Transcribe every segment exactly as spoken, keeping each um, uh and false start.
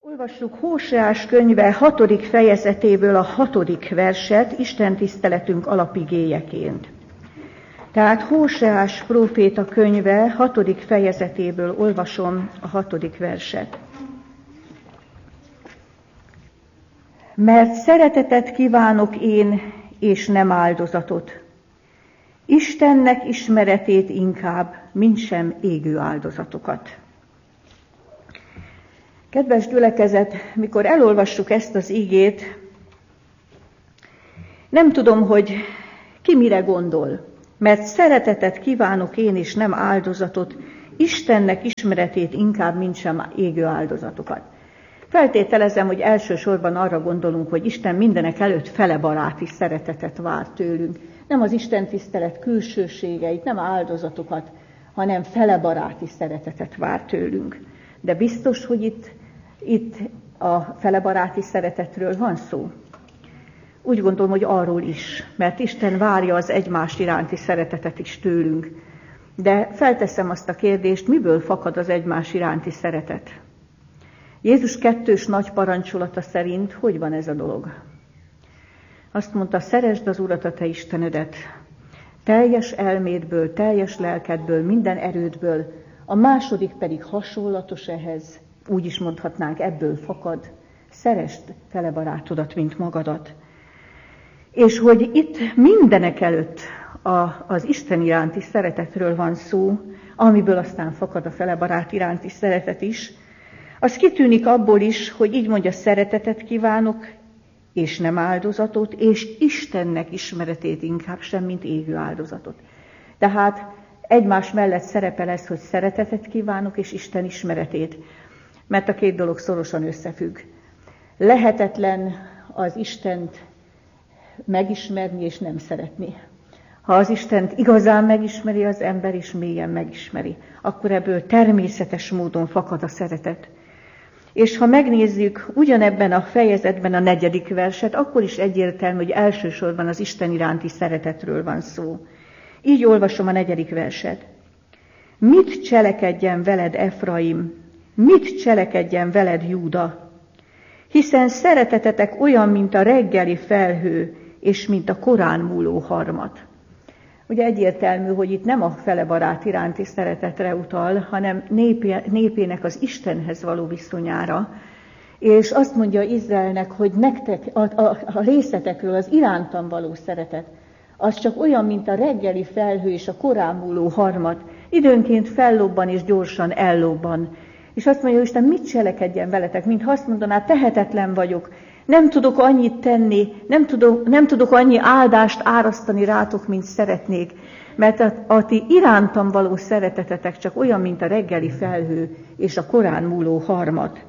Olvassuk Hóseás könyve hatodik fejezetéből a hatodik verset Isten tiszteletünk alapigéjeként. Tehát Hóseás próféta könyve hatodik fejezetéből olvasom a hatodik verset. Mert szeretetet kívánok én, és nem áldozatot. Istennek ismeretét inkább, mintsem égő áldozatokat. Kedves gyülekezet, mikor elolvassuk ezt az igét, nem tudom, hogy ki mire gondol, mert szeretetet kívánok én, és nem áldozatot, Istennek ismeretét inkább, mintsem égő áldozatokat. Feltételezem, hogy elsősorban arra gondolunk, hogy Isten mindenek előtt felebaráti szeretetet vár tőlünk. Nem az Isten tisztelet külsőségeit, nem áldozatokat, hanem felebaráti szeretetet vár tőlünk. De biztos, hogy itt, itt a felebaráti szeretetről van szó? Úgy gondolom, hogy arról is, mert Isten várja az egymás iránti szeretetet is tőlünk. De felteszem azt a kérdést, miből fakad az egymás iránti szeretet? Jézus kettős nagy parancsolata szerint hogy van ez a dolog? Azt mondta, szeresd az Urat, a te Istenedet, teljes elmédből, teljes lelkedből, minden erődből, a második pedig hasonlatos ehhez, úgy is mondhatnánk, ebből fakad, szeresd fele barátodat, mint magadat. És hogy itt mindenek előtt a, az Isten iránti szeretetről van szó, amiből aztán fakad a fele barát iránti szeretet is, az kitűnik abból is, hogy így mondja, szeretetet kívánok, és nem áldozatot, és Istennek ismeretét inkább sem, mint égő áldozatot. Tehát egymás mellett szerepel ez, hogy szeretetet kívánok, és Isten ismeretét, mert a két dolog szorosan összefügg. Lehetetlen az Istent megismerni és nem szeretni. Ha az Istent igazán megismeri az ember, és mélyen megismeri, akkor ebből természetes módon fakad a szeretet. És ha megnézzük ugyanebben a fejezetben a negyedik verset, akkor is egyértelmű, hogy elsősorban az Isten iránti szeretetről van szó. Így olvasom a negyedik verset. Mit cselekedjen veled, Efraim? Mit cselekedjen veled, Júda? Hiszen szeretetetek olyan, mint a reggeli felhő, és mint a korán múló harmat. Ugye egyértelmű, hogy itt nem a felebarát iránti szeretetre utal, hanem népé, népének az Istenhez való viszonyára. És azt mondja Izraelnek, hogy nektek a, a, a részletekről az irántam való szeretet, az csak olyan, mint a reggeli felhő és a korán múló harmat. Időnként fellobban és gyorsan ellobban. És azt mondja, hogy Isten, mit cselekedjen veletek, mintha azt mondaná, tehetetlen vagyok, nem tudok annyit tenni, nem tudok, nem tudok annyi áldást árasztani rátok, mint szeretnék, mert a, a ti irántam való szeretetetek csak olyan, mint a reggeli felhő és a korán múló harmat.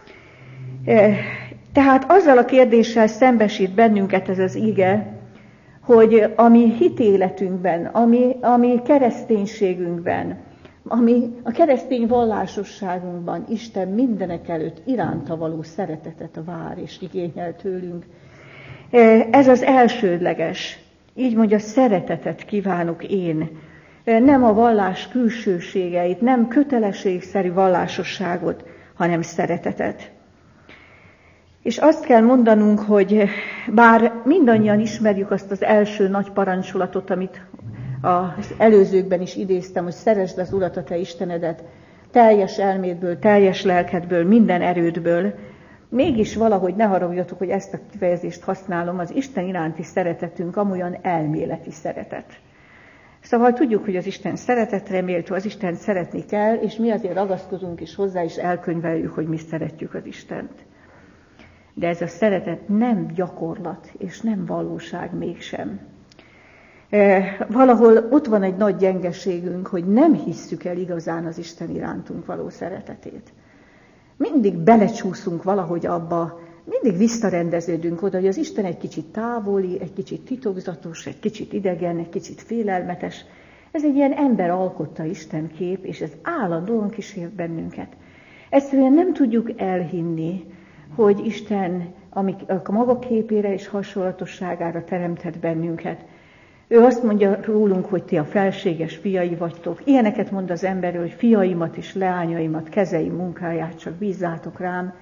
Tehát azzal a kérdéssel szembesít bennünket ez az ige, hogy a mi hitéletünkben, ami, ami kereszténységünkben, ami a keresztény vallásosságunkban Isten mindenek előtt iránta való szeretetet vár és igényel tőlünk. Ez az elsődleges. Így mondja, szeretetet kívánok én. Nem a vallás külsőségeit, nem kötelességszerű vallásosságot, hanem szeretetet. És azt kell mondanunk, hogy bár mindannyian ismerjük azt az első nagy parancsolatot, amit az előzőkben is idéztem, hogy szeresd az Urat, a te Istenedet, teljes elmédből, teljes lelkedből, minden erődből, mégis valahogy ne haragudjatok, hogy ezt a kifejezést használom, az Isten iránti szeretetünk amolyan elméleti szeretet. Szóval tudjuk, hogy az Isten szeretetre méltó, az Isten szeretni kell, és mi azért ragaszkodunk is hozzá, és elkönyveljük, hogy mi szeretjük az Istent. De ez a szeretet nem gyakorlat, és nem valóság mégsem. Valahol ott van egy nagy gyengeségünk, hogy nem hisszük el igazán az Isten irántunk való szeretetét. Mindig belecsúszunk valahogy abba, mindig visszarendeződünk oda, hogy az Isten egy kicsit távoli, egy kicsit titokzatos, egy kicsit idegen, egy kicsit félelmetes. Ez egy ilyen ember alkotta Isten kép, és ez állandóan kísért bennünket. Egyszerűen nem tudjuk elhinni, hogy Isten a maga képére és hasonlatosságára teremtett bennünket. Ő azt mondja rólunk, hogy ti a felséges fiai vagytok. Ilyeneket mond az emberről, hogy fiaimat és leányaimat, kezeim munkáját csak bízzátok rám.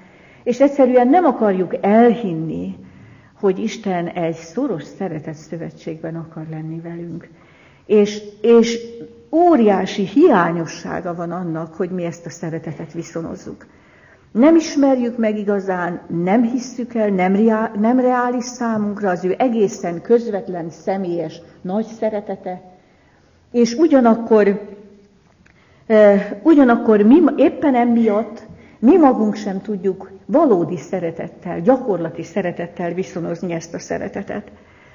És egyszerűen nem akarjuk elhinni, hogy Isten egy szoros szeretett szövetségben akar lenni velünk. És, és óriási hiányossága van annak, hogy mi ezt a szeretetet viszonozzuk. Nem ismerjük meg igazán, nem hisszük el, nem, reál, nem reális számunkra az ő egészen közvetlen, személyes, nagy szeretete, és ugyanakkor, e, ugyanakkor mi éppen emiatt mi magunk sem tudjuk valódi szeretettel, gyakorlati szeretettel viszonozni ezt a szeretetet.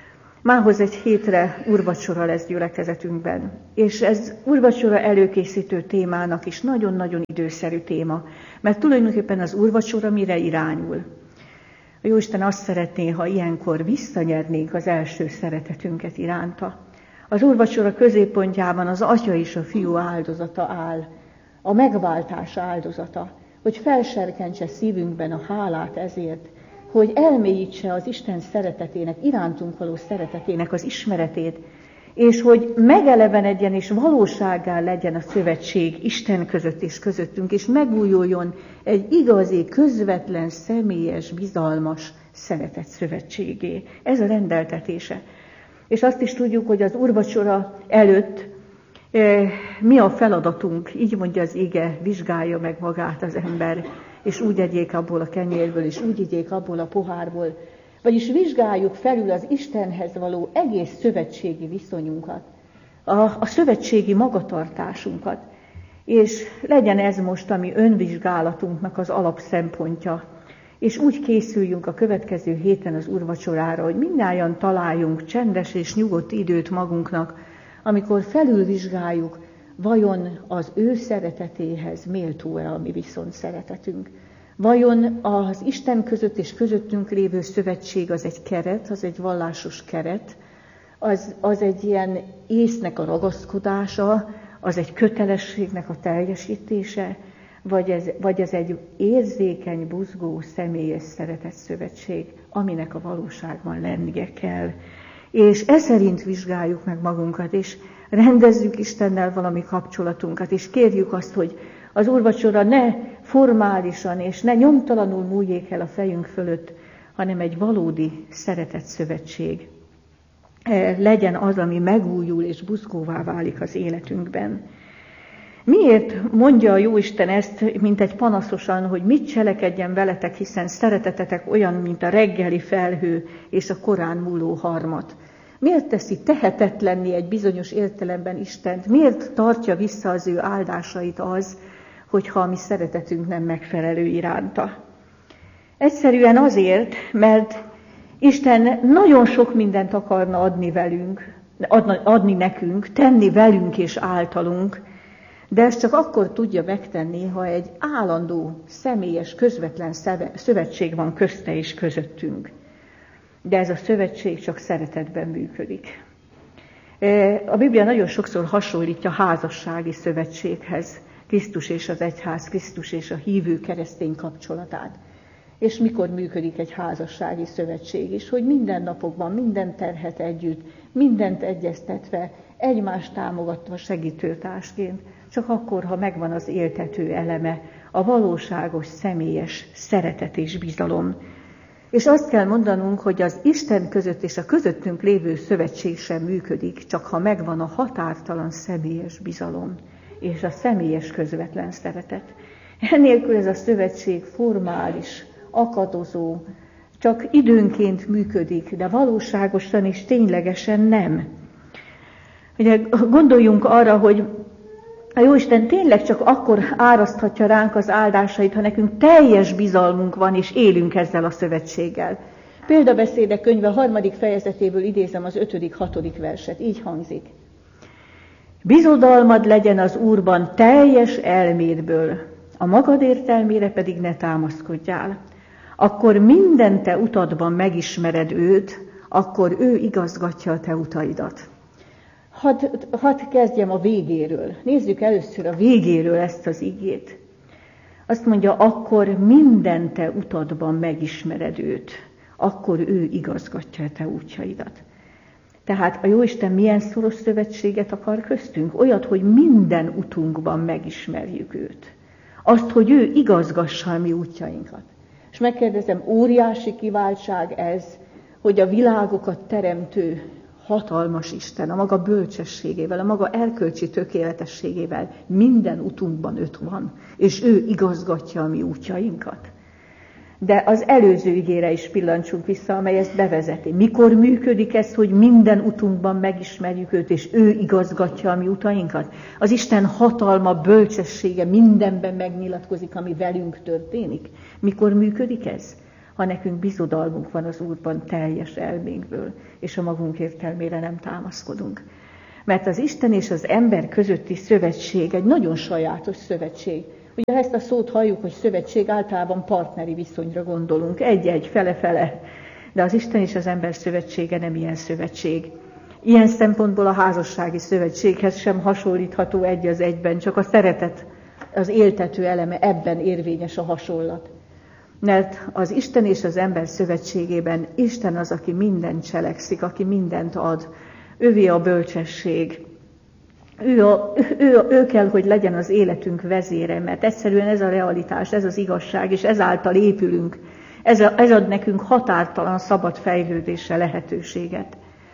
Mához egy hétre úrvacsora lesz gyülekezetünkben, és ez úrvacsora előkészítő témának is nagyon-nagyon időszerű téma, mert tulajdonképpen az úrvacsora mire irányul? A Jóisten azt szeretné, ha ilyenkor visszanyernénk az első szeretetünket iránta. Az úrvacsora középpontjában az Atya és a Fiú áldozata áll, a megváltás áldozata, hogy felserkentse szívünkben a hálát ezért, hogy elmélyítse az Isten szeretetének, irántunk való szeretetének az ismeretét, és hogy megelevenedjen és valósággá legyen a szövetség Isten között és közöttünk, és megújuljon egy igazi, közvetlen, személyes, bizalmas szeretet szövetségé. Ez a rendeltetése. És azt is tudjuk, hogy az úrvacsora előtt eh, mi a feladatunk, így mondja az ige, vizsgálja meg magát az ember, és úgy egyék abból a kenyérből, és úgy igyék abból a pohárból. Vagyis vizsgáljuk felül az Istenhez való egész szövetségi viszonyunkat, a, a szövetségi magatartásunkat, és legyen ez most a mi önvizsgálatunknak az alapszempontja, és úgy készüljünk a következő héten az úrvacsorára, hogy mindnyájan találjunk csendes és nyugodt időt magunknak, amikor felülvizsgáljuk, vajon az ő szeretetéhez méltó-e a mi viszont szeretetünk? Vajon az Isten között és közöttünk lévő szövetség az egy keret, az egy vallásos keret, az, az egy ilyen észnek a ragaszkodása, az egy kötelességnek a teljesítése, vagy ez, vagy ez egy érzékeny, buzgó, személyes szeretett szövetség, aminek a valóságban lennie kell. És e szerint vizsgáljuk meg magunkat, és rendezzük Istennel valami kapcsolatunkat, és kérjük azt, hogy az úrvacsora ne formálisan és ne nyomtalanul múljék el a fejünk fölött, hanem egy valódi szeretett szövetség legyen az, ami megújul és buzgóvá válik az életünkben. Miért mondja a Jóisten ezt, mint egy panaszosan, hogy mit cselekedjen veletek, hiszen szeretetetek olyan, mint a reggeli felhő és a korán múló harmat? Miért teszi tehetetlenné egy bizonyos értelemben Istent? Miért tartja vissza az ő áldásait az, hogyha a mi szeretetünk nem megfelelő iránta? Egyszerűen azért, mert Isten nagyon sok mindent akarna adni velünk, adni nekünk, tenni velünk és általunk, de ezt csak akkor tudja megtenni, ha egy állandó, személyes, közvetlen szövetség van közte és közöttünk. De ez a szövetség csak szeretetben működik. A Biblia nagyon sokszor hasonlítja házassági szövetséghez Krisztus és az egyház, Krisztus és a hívő keresztény kapcsolatát. És mikor működik egy házassági szövetség is, hogy minden napokban, minden terhet együtt, mindent egyeztetve, egymást támogatva segítőtársként, csak akkor, ha megvan az éltető eleme, a valóságos, személyes szeretet és bizalom. És azt kell mondanunk, hogy az Isten között és a közöttünk lévő szövetség sem működik, csak ha megvan a határtalan személyes bizalom és a személyes közvetlen szeretet. Ennélkül ez a szövetség formális, akadozó, csak időnként működik, de valóságosan és ténylegesen nem. Ugye gondoljunk arra, hogy a Jóisten tényleg csak akkor áraszthatja ránk az áldásait, ha nekünk teljes bizalmunk van, és élünk ezzel a szövetséggel. Példabeszédek könyve harmadik fejezetéből idézem az ötödik, hatodik verset, így hangzik. Bizodalmad legyen az Úrban teljes elmédből, a magad értelmére pedig ne támaszkodjál. Akkor minden te utadban megismered őt, akkor ő igazgatja a te utaidat. Hadd, hadd kezdjem a végéről. Nézzük először a végéről ezt az igét. Azt mondja, akkor minden te utadban megismered őt, akkor ő igazgatja a te útjaidat. Tehát a Jóisten milyen szoros szövetséget akar köztünk? Olyat, hogy minden utunkban megismerjük őt. Azt, hogy ő igazgassa a mi útjainkat. És megkérdezem, óriási kiváltság ez, hogy a világokat teremtő hatalmas Isten, a maga bölcsességével, a maga erkölcsi tökéletességével minden utunkban öt van, és ő igazgatja a mi útjainkat. De az előző igére is pillancsunk vissza, amely ezt bevezeti. Mikor működik ez, hogy minden utunkban megismerjük őt, és ő igazgatja a mi utainkat? Az Isten hatalma, bölcsessége mindenben megnyilatkozik, ami velünk történik. Mikor működik ez? Ha nekünk bizodalmunk van az Úrban teljes elménkből, és a magunk értelmére nem támaszkodunk. Mert az Isten és az ember közötti szövetség egy nagyon sajátos szövetség. Ugye ezt a szót halljuk, hogy szövetség, általában partneri viszonyra gondolunk, egy-egy, fele-fele. De az Isten és az ember szövetsége nem ilyen szövetség. Ilyen szempontból a házassági szövetséghez sem hasonlítható egy az egyben, csak a szeretet, az éltető eleme, ebben érvényes a hasonlat. Mert az Isten és az ember szövetségében Isten az, aki mindent cselekszik, aki mindent ad. Ővé a bölcsesség. Ő, a, ő, ő kell, hogy legyen az életünk vezére, mert egyszerűen ez a realitás, ez az igazság, és ezáltal épülünk. Ez, a, ez ad nekünk határtalan szabad fejlődésre lehetőséget.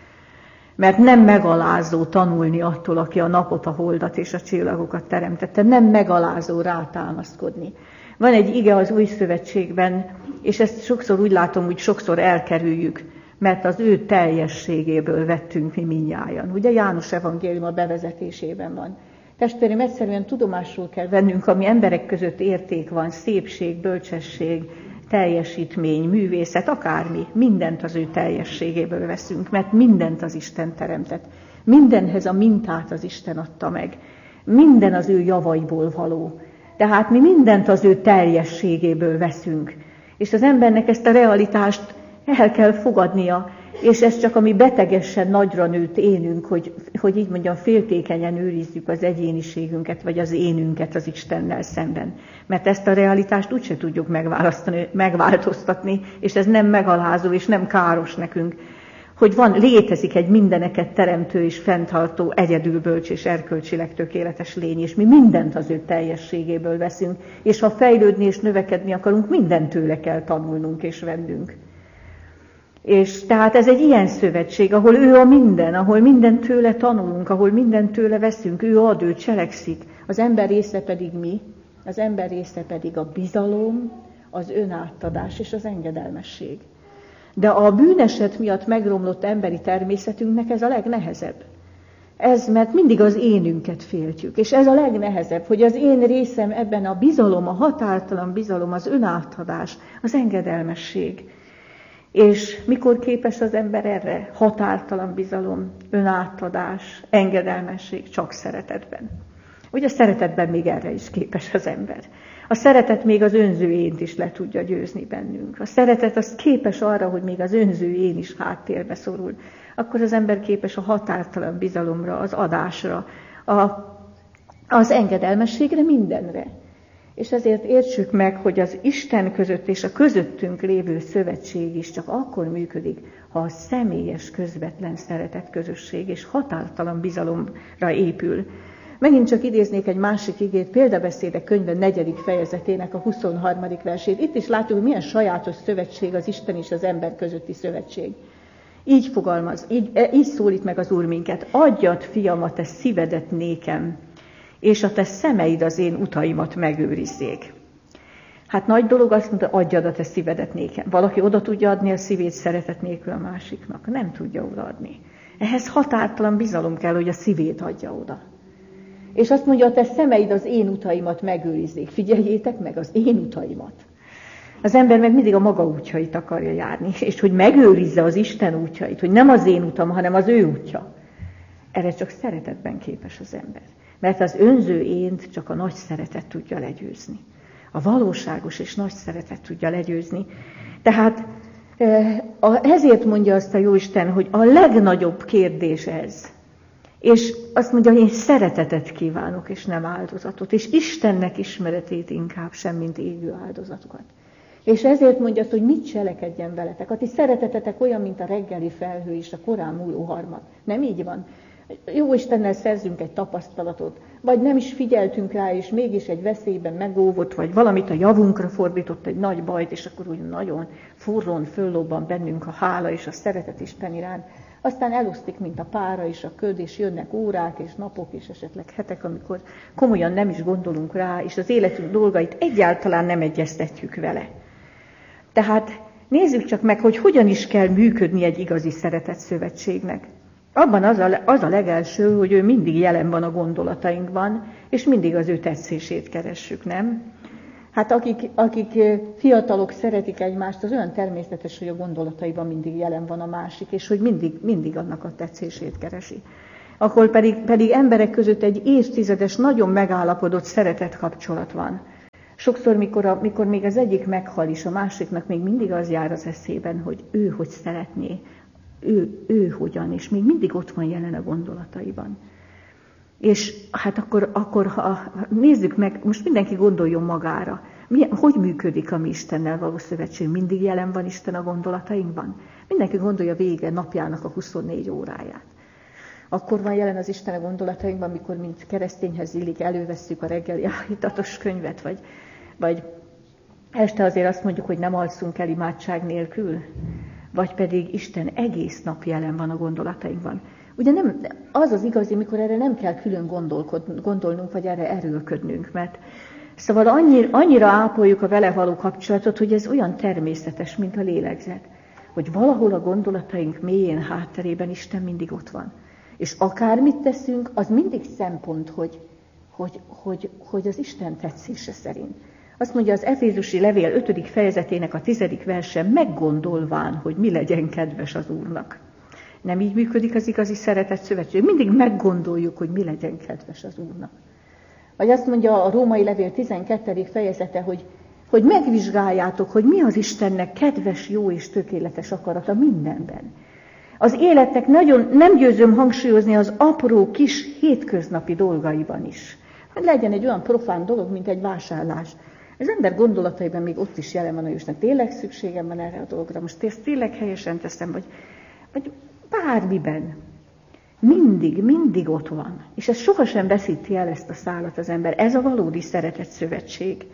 Mert nem megalázó tanulni attól, aki a napot, a holdat és a csillagokat teremtette. Nem megalázó rátámaszkodni. Van egy ige az Új Szövetségben, és ezt sokszor úgy látom, hogy sokszor elkerüljük, mert az ő teljességéből vettünk mi mindnyájan. Ugye János evangélium a bevezetésében van. Testvérem, egyszerűen tudomásul kell vennünk, ami emberek között érték van, szépség, bölcsesség, teljesítmény, művészet, akármi, mindent az ő teljességéből veszünk, mert mindent az Isten teremtett. Mindenhez a mintát az Isten adta meg. Minden az ő javaiból való. Tehát mi mindent az ő teljességéből veszünk. És az embernek ezt a realitást el kell fogadnia, és ez csak a mi betegesen nagyra nőtt énünk, hogy, hogy így mondjam, féltékenyen őrizzük az egyéniségünket, vagy az énünket az Istennel szemben. Mert ezt a realitást úgyse tudjuk megválasztani, megváltoztatni, és ez nem megalázó, és nem káros nekünk, hogy van, létezik egy mindeneket teremtő és fenntartó, egyedül bölcs és erkölcsileg tökéletes lény, és mi mindent az ő teljességéből veszünk, és ha fejlődni és növekedni akarunk, mindent tőle kell tanulnunk és vennünk. És tehát ez egy ilyen szövetség, ahol ő a minden, ahol mindent tőle tanulunk, ahol mindent tőle veszünk, ő ad, ő cselekszik. Az ember része pedig mi? Az ember része pedig a bizalom, az önátadás és az engedelmesség. De a bűneset miatt megromlott emberi természetünknek ez a legnehezebb. Ez, mert mindig az énünket féltjük, és ez a legnehezebb, hogy az én részem ebben a bizalom, a határtalan bizalom, az önátadás, az engedelmesség. És mikor képes az ember erre? Határtalan bizalom, önátadás, engedelmesség, csak szeretetben. Ugye a szeretetben még erre is képes az ember. A szeretet még az önző ént is le tudja győzni bennünk. A szeretet az képes arra, hogy még az önző én is háttérbe szorul. Akkor az ember képes a határtalan bizalomra, az adásra, a, az engedelmességre, mindenre. És ezért értsük meg, hogy az Isten között és a közöttünk lévő szövetség is csak akkor működik, ha a személyes, közvetlen szeretet közösség és határtalan bizalomra épül. Megint csak idéznék egy másik igét, Példabeszédek könyve negyedik fejezetének a huszonharmadik versét. Itt is látjuk, hogy milyen sajátos szövetség az Isten és az ember közötti szövetség. Így fogalmaz, így, így szólít meg az Úr minket. Adjad, fiam, a te szívedet nékem, és a te szemeid az én utaimat megőrizzék. Hát nagy dolog azt mondta, adjad a te szívedet nékem. Valaki oda tudja adni a szívét szeretet nélkül a másiknak? Nem tudja odaadni. Ehhez határtalan bizalom kell, hogy a szívét adja oda. És azt mondja, a te szemeid az én utaimat megőrizzék. Figyeljétek meg, az én utaimat. Az ember meg mindig a maga útjait akarja járni, és hogy megőrizze az Isten útjait, hogy nem az én utam, hanem az ő útja. Erre csak szeretetben képes az ember. Mert az önző ént csak a nagy szeretet tudja legyőzni. A valóságos és nagy szeretet tudja legyőzni. Tehát ezért mondja azt a Jóisten, hogy a legnagyobb kérdés ez. És azt mondja, hogy én szeretetet kívánok, és nem áldozatot. És Istennek ismeretét inkább sem, mint égő áldozatokat. És ezért mondja azt, hogy mit cselekedjen veletek. A ti szeretetetek olyan, mint a reggeli felhő és a korán múló harmad. Nem így van? jó Istennel szerzünk egy tapasztalatot, vagy nem is figyeltünk rá, és mégis egy veszélyben megóvott, vagy valamit a javunkra fordított, egy nagy bajt, és akkor úgy nagyon furrón föllobban bennünk a hála és a szeretet Isten iránt. Aztán elosztik, mint a pára és a köd, és jönnek órák és napok, és esetleg hetek, amikor komolyan nem is gondolunk rá, és az életünk dolgait egyáltalán nem egyeztetjük vele. Tehát nézzük csak meg, hogy hogyan is kell működni egy igazi szeretett szövetségnek. Abban az a, az a legelső, hogy ő mindig jelen van a gondolatainkban, és mindig az ő tetszését keressük, nem? Hát akik, akik fiatalok szeretik egymást, az olyan természetes, hogy a gondolataiban mindig jelen van a másik, és hogy mindig, mindig annak a tetszését keresi. Akkor pedig, pedig emberek között egy évtizedes, nagyon megállapodott szeretet kapcsolat van. Sokszor, mikor, a, mikor még az egyik meghal is, a másiknak még mindig az jár az eszében, hogy ő hogy szeretné, ő, ő hogyan, és még mindig ott van jelen a gondolataiban. És hát akkor, akkor ha nézzük meg, most mindenki gondoljon magára, milyen, hogy működik a mi Istennel való szövetség? Mindig jelen van Isten a gondolatainkban? Mindenki gondolja vége napjának a huszonnégy óráját. Akkor van jelen az Isten a gondolatainkban, amikor mint keresztényhez illik, elővesszük a reggeli áhítatos könyvet, vagy, vagy este azért azt mondjuk, hogy nem alszunk el imádság nélkül, vagy pedig Isten egész nap jelen van a gondolatainkban. Ugye nem, az az igazi, mikor erre nem kell külön gondolnunk, vagy erre erőlködnünk, mert szóval annyira, annyira ápoljuk a vele való kapcsolatot, hogy ez olyan természetes, mint a lélegzet, hogy valahol a gondolataink mélyén, hátterében Isten mindig ott van. És akármit teszünk, az mindig szempont, hogy, hogy, hogy, hogy az Isten tetszése szerint. Azt mondja az Efézusi levél ötödik fejezetének a tizedik verse, meggondolván, hogy mi legyen kedves az Úrnak. Nem így működik az igazi szeretett szövetség. Mindig meggondoljuk, hogy mi legyen kedves az Úrnak. Vagy azt mondja a római levél tizenkettedik fejezete, hogy, hogy megvizsgáljátok, hogy mi az Istennek kedves, jó és tökéletes akarata mindenben. Az életnek nagyon nem győzöm hangsúlyozni az apró kis hétköznapi dolgaiban is. Hogy legyen egy olyan profán dolog, mint egy vásárlás. Az ember gondolataiban még ott is jelen van, hogy most tényleg szükségem van erre a dologra, most ezt tényleg helyesen teszem, vagy, vagy bármiben. Mindig, mindig ott van. És ez sohasem veszíti el ezt a szálat az ember. Ez a valódi szeretett szövetség.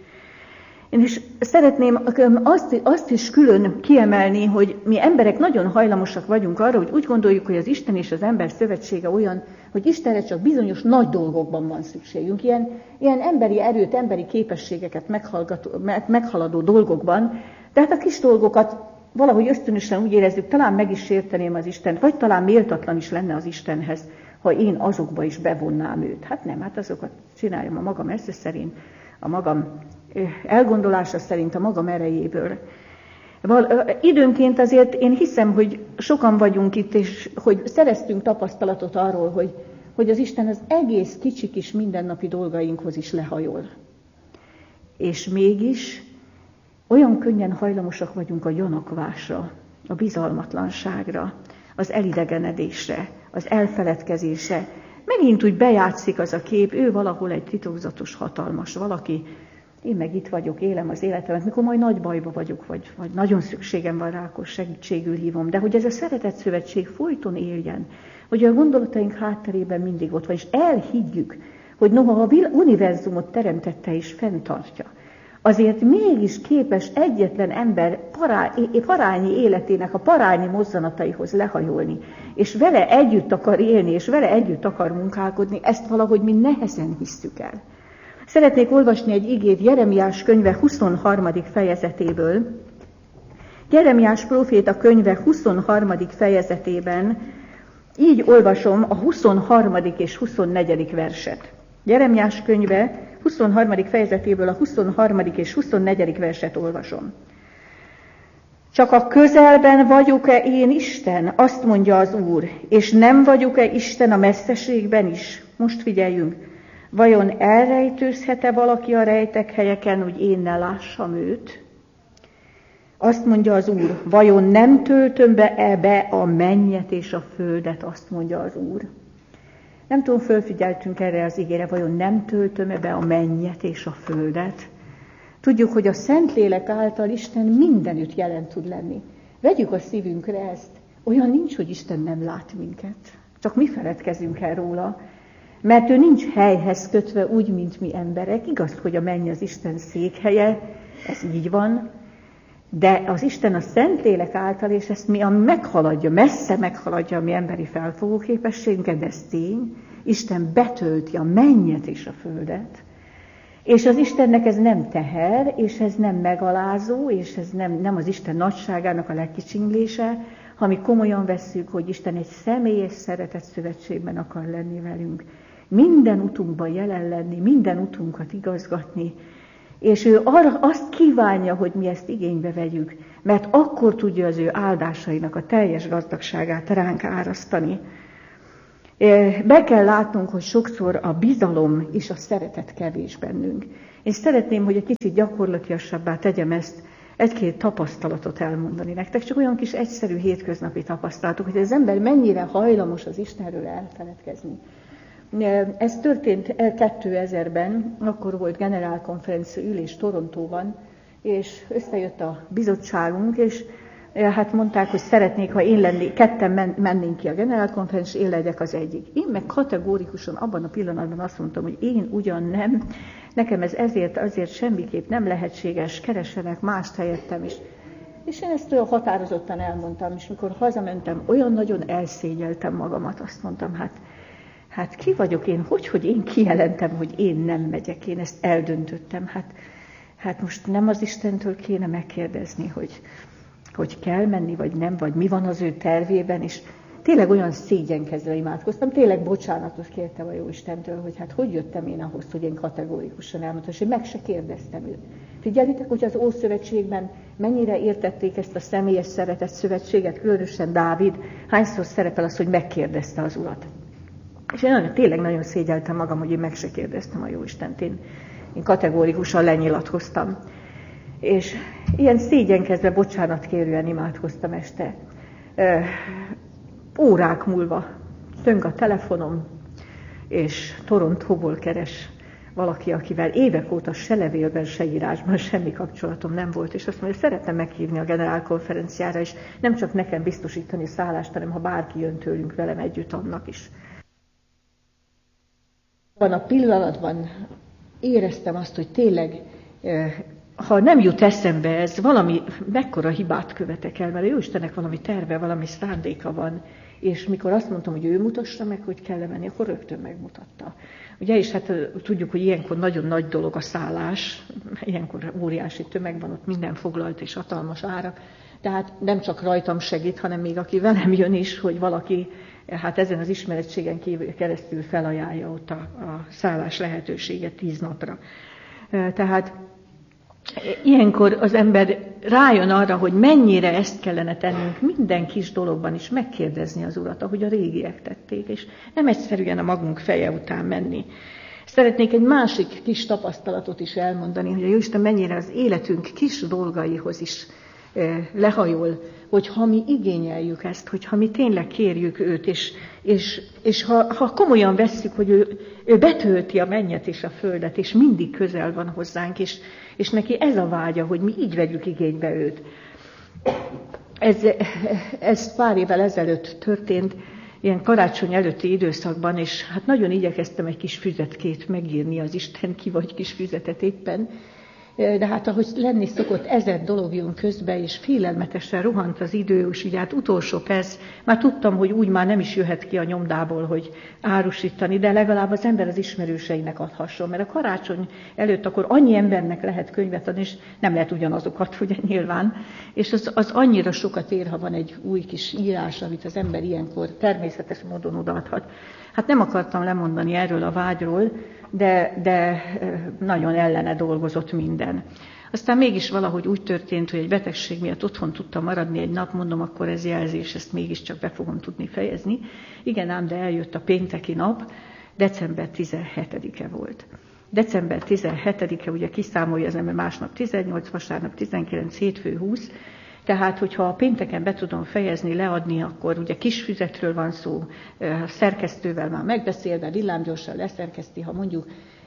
Én is szeretném azt, azt is külön kiemelni, hogy mi emberek nagyon hajlamosak vagyunk arra, hogy úgy gondoljuk, hogy az Isten és az ember szövetsége olyan, hogy Istenre csak bizonyos nagy dolgokban van szükségünk. Ilyen, ilyen emberi erőt, emberi képességeket meghaladó dolgokban, de hát a kis dolgokat valahogy ösztönösen úgy érezzük, talán meg is sérteném az Istent, vagy talán méltatlan is lenne az Istenhez, ha én azokba is bevonnám őt. Hát nem, hát azokat csináljam a magam esze szerint, a magam elgondolása szerint, a magam erejéből. Val, időnként azért én hiszem, hogy sokan vagyunk itt, és hogy szereztünk tapasztalatot arról, hogy, hogy az Isten az egész kicsi kis mindennapi dolgainkhoz is lehajol. És mégis olyan könnyen hajlamosak vagyunk a gyanakvásra, a bizalmatlanságra, az elidegenedésre, az elfeledkezésre. Megint úgy bejátszik az a kép, ő valahol egy titokzatos, hatalmas valaki, én meg itt vagyok, élem az életemet, mikor majd nagy bajba vagyok, vagy, vagy nagyon szükségem van rá, akkor segítségül hívom. De hogy ez a szeretett szövetség folyton éljen, hogy a gondolataink hátterében mindig ott van, és elhiggyük, hogy noha a univerzumot teremtette és fenntartja, azért mégis képes egyetlen ember pará, parányi életének a parányi mozzanataihoz lehajolni, és vele együtt akar élni, és vele együtt akar munkálkodni, ezt valahogy mi nehezen hisszük el. Szeretnék olvasni egy igét Jeremiás könyve huszonharmadik fejezetéből. Jeremiás próféta könyve huszonharmadik fejezetében, így olvasom a huszonharmadik és huszonnegyedik verset. Jeremiás könyve huszonharmadik fejezetéből a huszonharmadik és huszonnegyedik verset olvasom. Csak a közelben vagyok-e én Isten, azt mondja az Úr, és nem vagyok-e Isten a messzeségben is? Most figyeljünk. Vajon elrejtőzhet-e valaki a rejtek helyeken, hogy én ne lássam őt? Azt mondja az Úr, vajon nem töltöm be ebbe a mennyet és a földet, azt mondja az Úr. Nem tudom, fölfigyeltünk erre az igére, vajon nem töltöm be a mennyet és a földet? Tudjuk, hogy a Szentlélek által Isten mindenütt jelen tud lenni. Vegyük a szívünkre ezt. Olyan nincs, hogy Isten nem lát minket. Csak mi feledkezünk el róla, mert ő nincs helyhez kötve úgy, mint mi emberek. Igaz, hogy a menny az Isten székhelye, ez így van, de az Isten a Szentlélek által, és ezt mi, ami meghaladja, messze meghaladja a mi emberi felfogó képességünket, de ez tény, Isten betölti a mennyet és a földet, és az Istennek ez nem teher, és ez nem megalázó, és ez nem, nem az Isten nagyságának a legkicsinglése, ha mi komolyan vesszük, hogy Isten egy személyes szeretett szövetségben akar lenni velünk. Minden utunkban jelen lenni, minden utunkat igazgatni, és ő arra azt kívánja, hogy mi ezt igénybe vegyük, mert akkor tudja az ő áldásainak a teljes gazdagságát ránk árasztani. Be kell látnunk, hogy sokszor a bizalom és a szeretet kevés bennünk. Én szeretném, hogy egy kicsit gyakorlatiasabbá tegyem ezt, egy-két tapasztalatot elmondani nektek, csak olyan kis egyszerű hétköznapi tapasztalatok, hogy az ember mennyire hajlamos az Istenről elfeledkezni. Ez történt kétezerben, akkor volt generálkonferencia ülés Torontóban, és összejött a bizottságunk, és hát mondták, hogy szeretnék, ha én lennék, ketten men, mennénk ki a generálkonferencia, én legyek az egyik. Én meg kategórikusan abban a pillanatban azt mondtam, hogy én ugyan nem, nekem ez ezért, azért semmiképp nem lehetséges, keressenek mást helyettem is. És én ezt olyan határozottan elmondtam, és mikor hazamentem, olyan nagyon elszégyeltem magamat, azt mondtam, hát, hát ki vagyok én, hogy, hogy én kijelentem, hogy én nem megyek, én ezt eldöntöttem, hát, hát most nem az Istentől kéne megkérdezni, hogy hogy kell menni, vagy nem, vagy mi van az ő tervében, és tényleg olyan szégyenkezve imádkoztam, tényleg bocsánatot kértem a Jóistentől, hogy hát hogy jöttem én ahhoz, hogy én kategórikusan elmondtam, és én meg se kérdeztem őt. Figyelitek, hogy az Ószövetségben mennyire értették ezt a személyes szeretett szövetséget, különösen Dávid, hányszor szerepel az, hogy megkérdezte az Urat. És én tényleg nagyon szégyeltem magam, hogy én meg se kérdeztem a Jóistent, én, én kategórikusan lenyilatkoztam. És ilyen szégyenkezve, bocsánatkérően imádkoztam este. E, órák múlva csöng a telefonom, és Torontóból keres valaki, akivel évek óta se levélben, se írásban semmi kapcsolatom nem volt, és azt mondja, hogy szeretném meghívni a generálkonferenciára, és nem csak nekem biztosítani szállást, hanem ha bárki jön tőlünk velem együtt, annak is. Van a pillanatban éreztem azt, hogy tényleg ha nem jut eszembe ez, valami, mekkora hibát követek el, mert a Jóistennek valami terve, valami szándéka van, és mikor azt mondtam, hogy ő mutassa meg, hogy kell menni, akkor rögtön megmutatta. Ugye, és hát tudjuk, hogy ilyenkor nagyon nagy dolog a szállás, ilyenkor óriási tömeg van, ott minden foglalt és hatalmas árak, tehát nem csak rajtam segít, hanem még aki velem jön is, hogy valaki hát ezen az ismeretségen keresztül felajánlja ott a, a szállás lehetőséget tíz napra. Tehát ilyenkor az ember rájön arra, hogy mennyire ezt kellene tennünk minden kis dologban is, megkérdezni az Urat, ahogy a régiek tették, és nem egyszerűen a magunk feje után menni. Szeretnék egy másik kis tapasztalatot is elmondani, hogy a Jóisten mennyire az életünk kis dolgaihoz is lehajol, hogy ha mi igényeljük ezt, hogy ha mi tényleg kérjük őt, és, és, és ha, ha komolyan vesszük, hogy ő, ő betölti a mennyet és a földet, és mindig közel van hozzánk, és, és neki ez a vágya, hogy mi így vegyük igénybe őt. Ez, ez pár évvel ezelőtt történt, ilyen karácsony előtti időszakban, és hát nagyon igyekeztem egy kis füzetkét megírni, az Isten ki vagy kis füzetet éppen, de hát ahogy lenni szokott, ezer dolog jön közbe, és félelmetesen rohant az idő, és ugye hát utolsó perc, már tudtam, hogy úgy már nem is jöhet ki a nyomdából, hogy árusítani, de legalább az ember az ismerőseinek adhasson, mert a karácsony előtt akkor annyi embernek lehet könyvet adni, és nem lehet ugyanazokat, ugye nyilván, és az, az annyira sokat ér, ha van egy új kis írás, amit az ember ilyenkor természetes módon odaadhat. Hát nem akartam lemondani erről a vágyról, de, de nagyon ellene dolgozott minden. Aztán mégis valahogy úgy történt, hogy egy betegség miatt otthon tudtam maradni egy nap, mondom, akkor ez jelzés, ezt mégiscsak be fogom tudni fejezni. Igen ám, de eljött a pénteki nap, december tizenhetedike volt. december tizenhetedike, ugye kiszámolja az ember másnap tizennyolc, vasárnap tizenkilenc, hétfő húsz, tehát, hogyha a pénteken be tudom fejezni, leadni, akkor ugye kis füzetről van szó, a szerkesztővel már megbeszélve, villámgyorsan leszerkeszti, ha mondjuk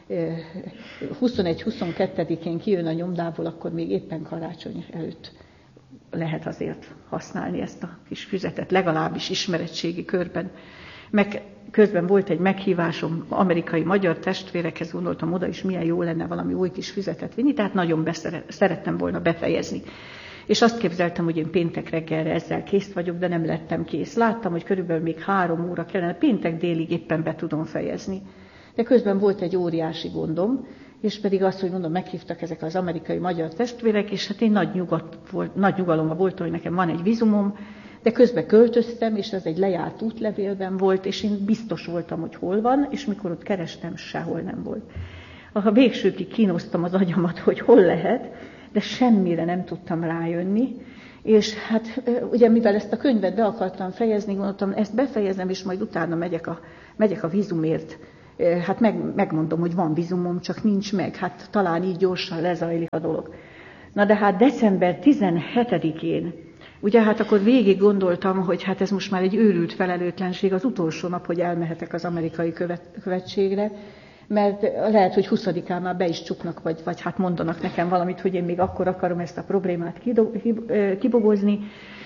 huszonegy-huszonkettedikén kijön a nyomdából, akkor még éppen karácsony előtt lehet azért használni ezt a kis füzetet, legalábbis ismeretségi körben. Meg közben volt egy meghívásom amerikai magyar testvérekhez, gondoltam oda is milyen jó lenne valami új kis füzetet vinni, tehát nagyon beszere, szerettem volna befejezni. És azt képzeltem, hogy én péntek reggelre ezzel kész vagyok, de nem lettem kész. Láttam, hogy körülbelül még három óra kellene, péntek délig éppen be tudom fejezni. De közben volt egy óriási gondom, és pedig azt, hogy mondom, meghívtak ezek az amerikai magyar testvérek, és hát én nagy, nyugat volt, nagy nyugalomban voltam, hogy nekem van egy vízumom, de közben költöztem, és ez egy lejárt útlevélben volt, és én biztos voltam, hogy hol van, és mikor ott kerestem, sehol nem volt. A végsőkig kínoztam az agyamat, hogy hol lehet, de semmire nem tudtam rájönni, és hát ugye mivel ezt a könyvet be akartam fejezni, gondoltam, ezt befejezem, és majd utána megyek a, megyek a vízumért. Hát meg, megmondom, hogy van vízumom, csak nincs meg, hát talán így gyorsan lezajlik a dolog. Na de hát december tizenhetedikén, ugye hát akkor végig gondoltam, hogy hát ez most már egy őrült felelőtlenség, az utolsó nap, hogy elmehetek az amerikai követ, követségre, mert lehet, hogy huszadikán már be is csuknak, vagy, vagy hát mondanak nekem valamit, hogy én még akkor akarom ezt a problémát kibogozni.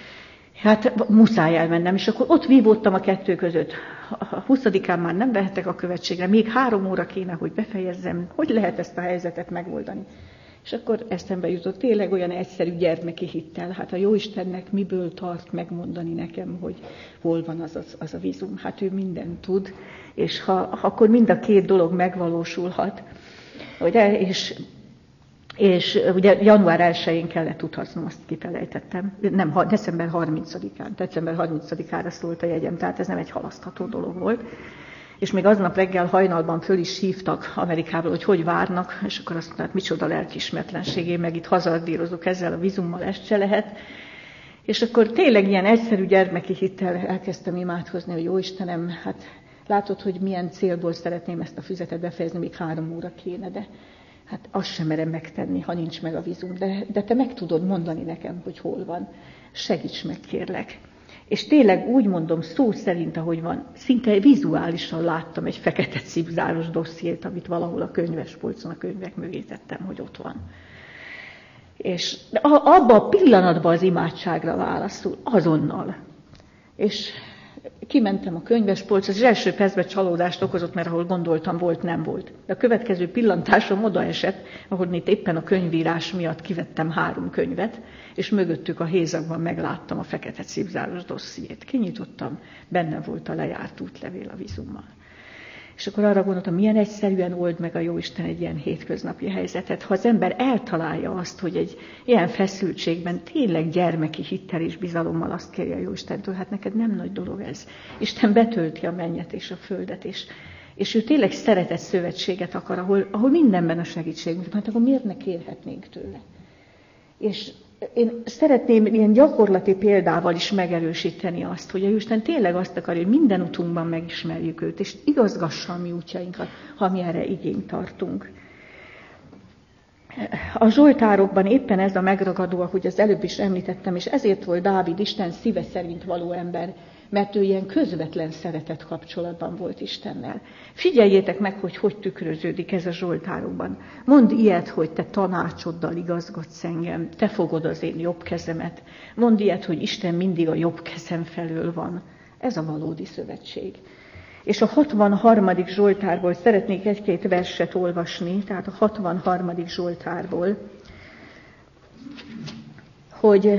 Hát muszáj elmennem, és akkor ott vívódtam a kettő között. A huszadikán már nem vehetek a követségre, még három óra kéne, hogy befejezzem, hogy lehet ezt a helyzetet megoldani. És akkor eszembe jutott tényleg olyan egyszerű gyermeki hittel, hát a Jóistennek miből tart megmondani nekem, hogy hol van az, az, az a vízum. Hát ő mindent tud, és ha, ha akkor mind a két dolog megvalósulhat, ugye, és, és ugye január elsején kellett utaznom, azt kifelejtettem, nem, december harmincadikán, december harmincadikára szólt a jegyem, tehát ez nem egy halasztható dolog volt. És még aznap reggel hajnalban föl is hívtak Amerikából, hogy hogy várnak, és akkor azt mondták, micsoda lelkiismeretlenség, én meg itt hazardírozok ezzel a vízummal, ezt se lehet. És akkor tényleg ilyen egyszerű gyermeki hittel elkezdtem imádkozni, hogy jó Istenem, hát látod, hogy milyen célból szeretném ezt a füzetet befejezni, még három óra kéne, de hát azt sem merem megtenni, ha nincs meg a vízum. De, de te meg tudod mondani nekem, hogy hol van. Segíts meg, kérlek. És tényleg úgy mondom, szó szerint, ahogy van, szinte vizuálisan láttam egy fekete cipzáros dossziét, amit valahol a könyvespolcon, a könyvek mögé tettem, hogy ott van. És abban a pillanatban az imádságra válaszul, azonnal. És kimentem a könyvespolcra, és az első percben csalódást okozott, mert ahol gondoltam, volt, nem volt. De a következő pillantásom oda esett, ahol itt éppen a könyvírás miatt kivettem három könyvet, és mögöttük a hézagban megláttam a fekete cipzáros dossziét. Kinyitottam, benne volt a lejárt útlevél a vízummal. És akkor arra gondoltam, milyen egyszerűen old meg a Jóisten egy ilyen hétköznapi helyzetet. Ha az ember eltalálja azt, hogy egy ilyen feszültségben tényleg gyermeki hittel és bizalommal azt kérje a Jóistentől, hát neked nem nagy dolog ez. Isten betölti a mennyet és a földet, és, és ő tényleg szeretett szövetséget akar, ahol, ahol mindenben a segítségünk. Hát akkor miért ne kérhetnénk tőle? És én szeretném ilyen gyakorlati példával is megerősíteni azt, hogy a Jóisten tényleg azt akarja, hogy minden utunkban megismerjük őt, és igazgassa a mi útjainkat, ha mi erre igényt tartunk. A Zsoltárokban éppen ez a megragadó, ahogy az előbb is említettem, és ezért volt Dávid Isten szíve szerint való ember, mert ő ilyen közvetlen szeretet kapcsolatban volt Istennel. Figyeljétek meg, hogy hogy tükröződik ez a Zsoltárokban. Mondd ilyet, hogy te tanácsoddal igazgatsz engem, te fogod az én jobb kezemet. Mondd ilyet, hogy Isten mindig a jobb kezem felől van. Ez a valódi szövetség. És a hatvanharmadik Zsoltárból szeretnék egy-két verset olvasni, tehát a hatvanharmadik Zsoltárból, hogy...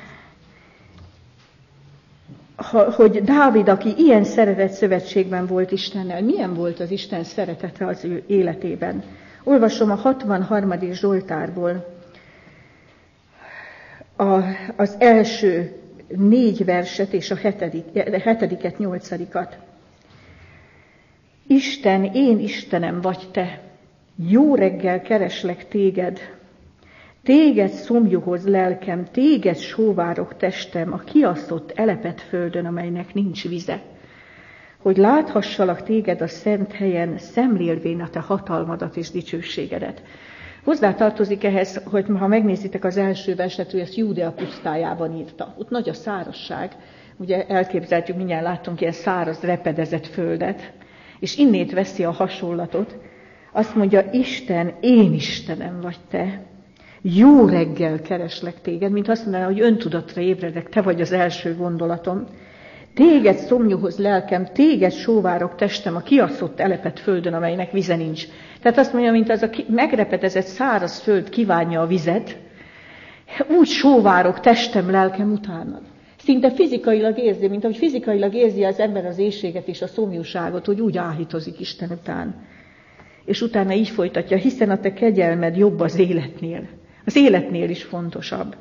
hogy Dávid, aki ilyen szeretett szövetségben volt Istennel, milyen volt az Isten szeretete az ő életében. Olvasom a hatvanharmadik Zsoltárból a, az első négy verset és a hetedik, hetediket, nyolcadikat. Isten, én Istenem vagy te, jó reggel kereslek téged, téged szomjúhoz lelkem, téged sóvárok testem a kiasztott elepet földön, amelynek nincs vize. Hogy láthassalak téged a szent helyen, szemlélvén a te hatalmadat és dicsőségedet. Hozzá tartozik ehhez, hogy ha megnézitek az első verset, hogy ezt Júdea pusztájában írta. Ott nagy a szárazság, ugye elképzeltük, mindjárt láttunk ilyen száraz, repedezett földet, és innét veszi a hasonlatot. Azt mondja, Isten, én Istenem vagy te. Jó reggel kereslek téged, mint azt mondaná, hogy öntudatra ébredek, te vagy az első gondolatom. Téged szomjúhoz lelkem, téged sóvárok testem a kiasszott elepett földön, amelynek vize nincs. Tehát azt mondja, mint az a megrepedezett száraz föld kívánja a vizet, úgy sóvárok testem, lelkem utánad. Szinte fizikailag érzi, mint ahogy fizikailag érzi az ember az éhséget és a szomjúságot, hogy úgy áhítozik Isten után. És utána így folytatja, hiszen a te kegyelmed jobb az életnél. Az életnél is fontosabb.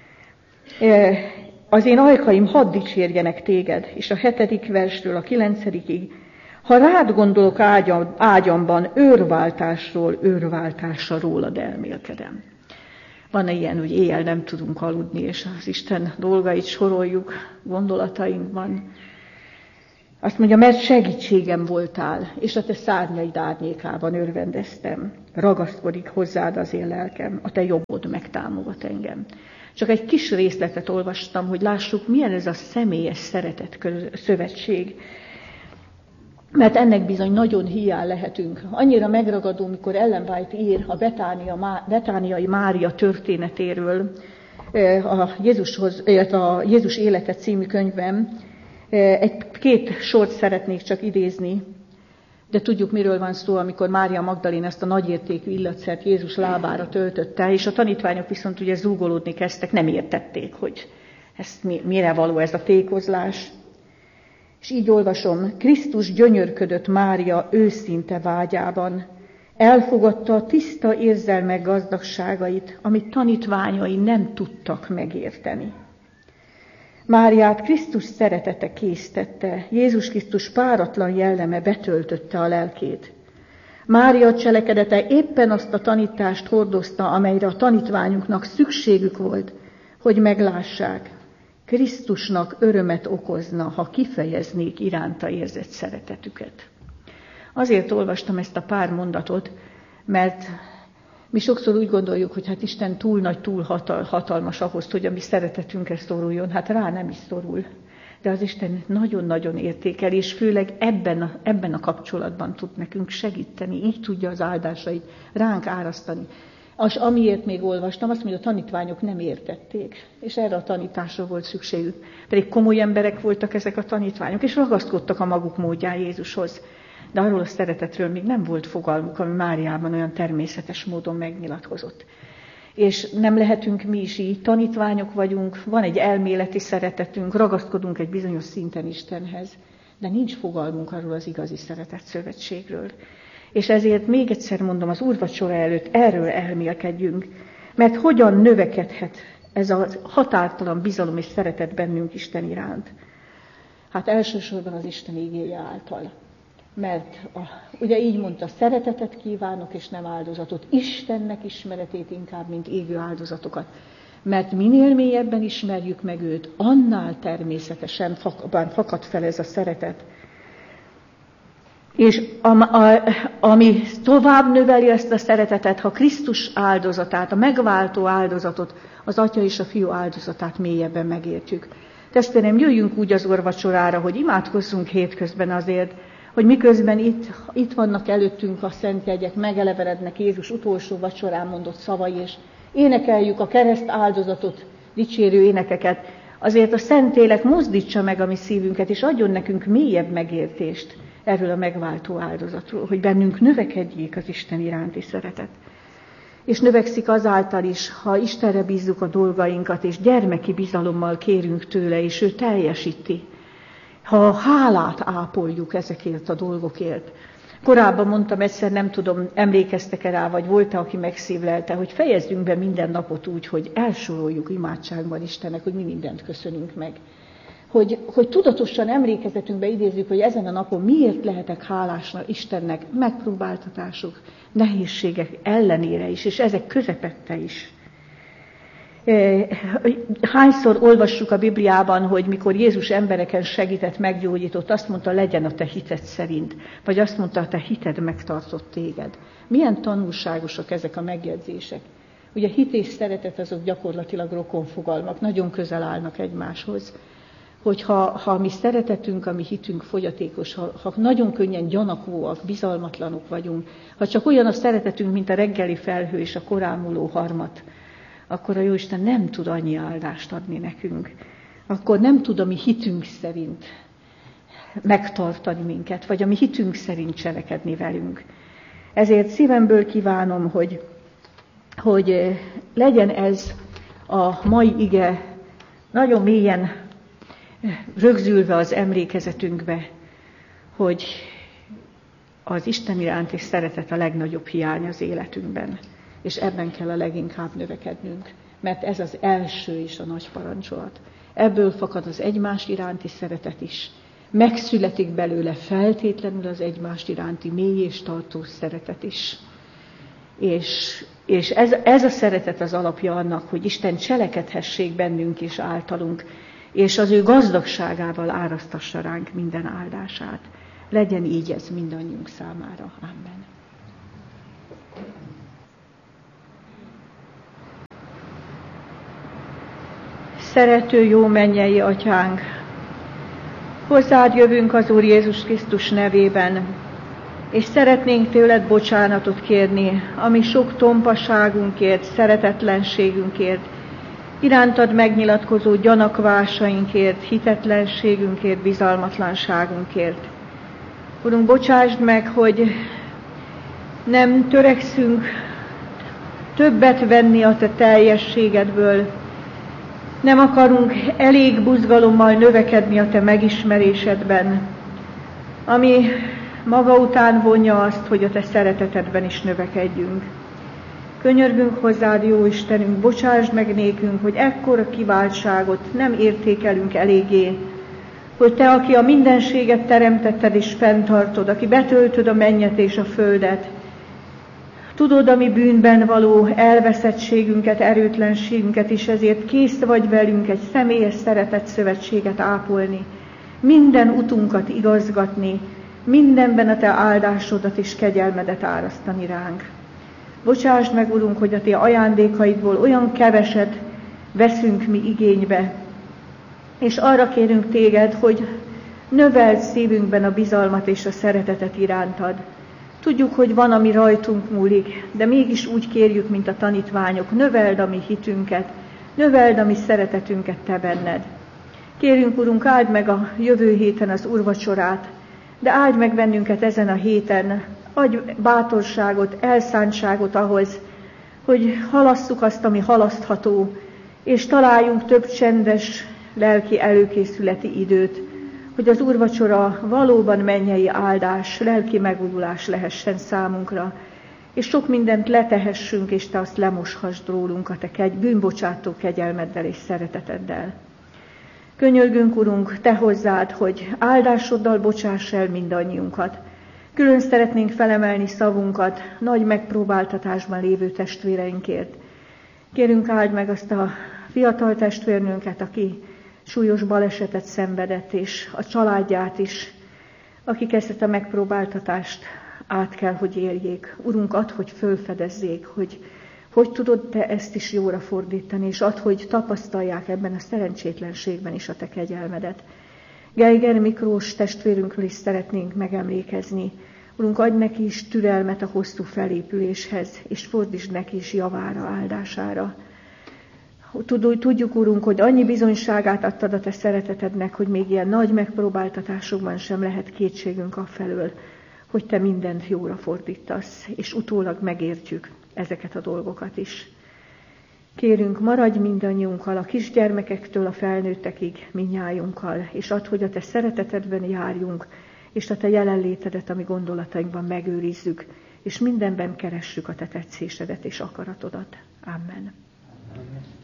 Az én ajkaim hadd dicsérjenek téged, és a hetedik versről a kilencedikig. Ha rád gondolok ágyam, ágyamban, őrváltásról, őrváltásra rólad elmélkedem. Van-e ilyen, hogy éjjel nem tudunk aludni, és az Isten dolgait soroljuk gondolatainkban. Azt mondja, mert segítségem voltál, és a te szárnyaid árnyékában örvendeztem. Ragaszkodik hozzád az én lelkem, a te jobbod megtámogat engem. Csak egy kis részletet olvastam, hogy lássuk, milyen ez a személyes szeretet szövetség. Mert ennek bizony nagyon hiány lehetünk. Annyira megragadó, mikor Ellen White ír a Betánia, betániai Mária történetéről, a Jézushoz, a Jézus élete című könyvben. Egy két sort szeretnék csak idézni, de tudjuk, miről van szó, amikor Mária Magdalén ezt a nagyértékű illatszert Jézus lábára töltötte, és a tanítványok viszont ugye zúgolódni kezdtek, nem értették, hogy ezt mire való ez a tékozlás. És így olvasom, Krisztus gyönyörködött Mária őszinte vágyában, elfogadta a tiszta érzelmek gazdagságait, amit tanítványai nem tudtak megérteni. Máriát Krisztus szeretete késztette, Jézus Krisztus páratlan jelleme betöltötte a lelkét. Mária cselekedete éppen azt a tanítást hordozta, amelyre a tanítványoknak szükségük volt, hogy meglássák. Krisztusnak örömet okozna, ha kifejeznék iránta érzett szeretetüket. Azért olvastam ezt a pár mondatot, mert mi sokszor úgy gondoljuk, hogy hát Isten túl nagy, túl hatal, hatalmas ahhoz, hogy a mi szeretetünkre szoruljon. Hát rá nem is szorul. De az Isten nagyon-nagyon értékel, és főleg ebben a, ebben a kapcsolatban tud nekünk segíteni. Így tudja az áldásait ránk árasztani. És amiért még olvastam, azt mondja, a tanítványok nem értették, és erre a tanításra volt szükségük. Pedig komoly emberek voltak ezek a tanítványok, és ragaszkodtak a maguk módján Jézushoz. De arról a szeretetről még nem volt fogalmuk, ami Máriában olyan természetes módon megnyilatkozott. És nem lehetünk mi is így, tanítványok vagyunk, van egy elméleti szeretetünk, ragaszkodunk egy bizonyos szinten Istenhez, de nincs fogalmunk arról az igazi szeretet szövetségről. És ezért még egyszer mondom, az úrvacsora előtt erről elmélkedjünk, mert hogyan növekedhet ez a határtalan bizalom és szeretet bennünk Isten iránt? Hát elsősorban az Isten igéje által. Mert a, ugye így mondta, szeretetet kívánok, és nem áldozatot. Istennek ismeretét inkább, mint égő áldozatokat. Mert minél mélyebben ismerjük meg őt, annál természetesen fakad fel ez a szeretet. És a, a, ami tovább növeli ezt a szeretetet, ha Krisztus áldozatát, a megváltó áldozatot, az Atya és a Fiú áldozatát mélyebben megértjük. Testvérem, jöjjünk úgy az úrvacsorára, hogy imádkozzunk hétközben azért, hogy miközben itt, itt vannak előttünk a szent jegyek, megelevenednek Jézus utolsó vacsorán mondott szavai, és énekeljük a kereszt áldozatot, dicsérő énekeket, azért a Szentlélek mozdítsa meg a mi szívünket, és adjon nekünk mélyebb megértést erről a megváltó áldozatról, hogy bennünk növekedjék az Isten iránti szeretet. És növekszik azáltal is, ha Istenre bízzuk a dolgainkat, és gyermeki bizalommal kérünk tőle, és ő teljesíti. Ha hálát ápoljuk ezekért a dolgokért. Korábban mondtam egyszer, nem tudom, emlékeztek-e rá, vagy volt-e, aki megszívlelte, hogy fejezzünk be minden napot úgy, hogy elsoroljuk imádságban Istennek, hogy mi mindent köszönünk meg. Hogy, hogy tudatosan emlékezetünkbe idézzük, hogy ezen a napon miért lehetek hálásnak Istennek megpróbáltatások, nehézségek ellenére is, és ezek közepette is. Hányszor olvassuk a Bibliában, hogy mikor Jézus embereken segített, meggyógyított, azt mondta, legyen a te hited szerint, vagy azt mondta, a te hited megtartott téged. Milyen tanulságosak ezek a megjegyzések. Ugye hit és szeretet azok gyakorlatilag rokonfogalmak, nagyon közel állnak egymáshoz. Hogyha ha a mi szeretetünk, a mi hitünk fogyatékos, ha, ha nagyon könnyen gyanakvóak, bizalmatlanok vagyunk, ha csak olyan a szeretetünk, mint a reggeli felhő és a korán múló harmat, akkor a Jóisten nem tud annyi áldást adni nekünk. akkor nem tud a mi hitünk szerint megtartani minket, vagy a mi hitünk szerint cselekedni velünk. Ezért szívemből kívánom, hogy, hogy legyen ez a mai ige nagyon mélyen rögzülve az emlékezetünkbe, hogy az Isten iránti szeretet a legnagyobb hiány az életünkben, és ebben kell a leginkább növekednünk, mert ez az első is a nagy parancsolat. Ebből fakad az egymás iránti szeretet is. Megszületik belőle feltétlenül az egymás iránti mély és tartós szeretet is. És, és ez, ez a szeretet az alapja annak, hogy Isten cselekedhessék bennünk és általunk, és az ő gazdagságával árasztassa ránk minden áldását. Legyen így ez mindannyiunk számára. Amen. Szerető jó mennyei Atyánk, hozzád jövünk az Úr Jézus Krisztus nevében, és szeretnénk tőled bocsánatot kérni, ami sok tompaságunkért, szeretetlenségünkért, irántad megnyilatkozó gyanakvásainkért, hitetlenségünkért, bizalmatlanságunkért. Urunk, bocsásd meg, hogy nem törekszünk többet venni a te teljességedből, nem akarunk elég buzgalommal növekedni a te megismerésedben, ami maga után vonja azt, hogy a te szeretetedben is növekedjünk. Könyörgünk hozzád, jó Istenünk, bocsásd meg nékünk, hogy ekkora kiváltságot nem értékelünk eléggé, hogy te, aki a mindenséget teremtetted és fenntartod, aki betöltöd a mennyet és a földet, tudod a mi bűnben való elveszettségünket, erőtlenségünket, és ezért kész vagy velünk egy személyes szeretett szövetséget ápolni, minden utunkat igazgatni, mindenben a te áldásodat és kegyelmedet árasztani ránk. Bocsásd meg, Urunk, hogy a te ajándékaidból olyan keveset veszünk mi igénybe, és arra kérünk téged, hogy növeld szívünkben a bizalmat és a szeretetet irántad. Tudjuk, hogy van, ami rajtunk múlik, de mégis úgy kérjük, mint a tanítványok, növeld a mi hitünket, növeld a mi szeretetünket te benned. Kérünk, Urunk, áld meg a jövő héten az úrvacsorát, de áld meg bennünket ezen a héten, adj bátorságot, elszántságot ahhoz, hogy halasszuk azt, ami halasztható, és találjunk több csendes lelki előkészületi időt, hogy az úrvacsora valóban mennyei áldás, lelki megújulás lehessen számunkra, és sok mindent letehessünk, és te azt lemoshasd rólunk a te kegy, bűnbocsátó kegyelmeddel és szereteteddel. Könyörgünk, Urunk, te hozzád, hogy áldásoddal bocsáss el mindannyiunkat. Külön szeretnénk felemelni szavunkat nagy megpróbáltatásban lévő testvéreinkért. Kérünk, áld meg azt a fiatal testvérnőnket, aki súlyos balesetet szenvedett, és a családját is, akik ezt a megpróbáltatást át kell, hogy éljék. Urunk, add, hogy fölfedezzék, hogy hogy tudod te ezt is jóra fordítani, és add, hogy tapasztalják ebben a szerencsétlenségben is a te kegyelmedet. Geiger Miklós testvérünkről is szeretnénk megemlékezni. Urunk, adj neki is türelmet a hosszú felépüléshez, és fordítsd neki is javára, áldására. Tudjuk, Urunk, hogy annyi bizonyságát adtad a te szeretetednek, hogy még ilyen nagy megpróbáltatásokban sem lehet kétségünk afelől, hogy te mindent jóra fordítasz, és utólag megértjük ezeket a dolgokat is. Kérünk, maradj mindannyiunkkal, a kisgyermekektől a felnőttekig, mindnyájunkkal, és add, hogy a te szeretetedben járjunk, és a te jelenlétedet, ami gondolatainkban megőrizzük, és mindenben keressük a te tetszésedet és akaratodat. Amen. Amen.